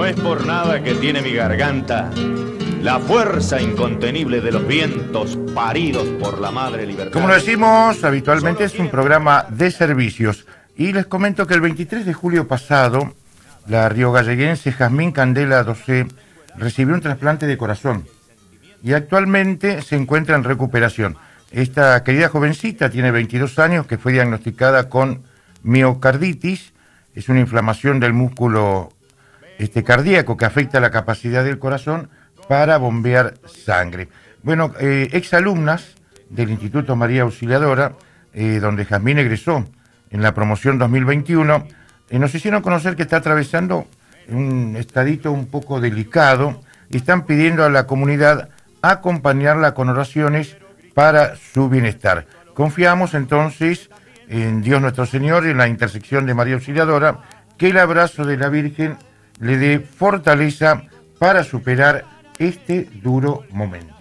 es por nada que tiene mi garganta la fuerza incontenible de los vientos paridos por la madre libertad. Como lo decimos, habitualmente es un programa de servicios. Y les comento que el 23 de julio pasado, la riogalleguense Jazmín Candela Docé recibió un trasplante de corazón y actualmente se encuentra en recuperación. Esta querida jovencita tiene 22 años, que fue diagnosticada con miocarditis. Es una inflamación del músculo cardíaco que afecta la capacidad del corazón para bombear sangre. Bueno, exalumnas del Instituto María Auxiliadora, donde Jazmín egresó en la promoción 2021, nos hicieron conocer que está atravesando un estadito un poco delicado y están pidiendo a la comunidad acompañarla con oraciones para su bienestar. Confiamos entonces en Dios nuestro Señor y en la intersección de María Auxiliadora, que el abrazo de la Virgen le dé fortaleza para superar este duro momento.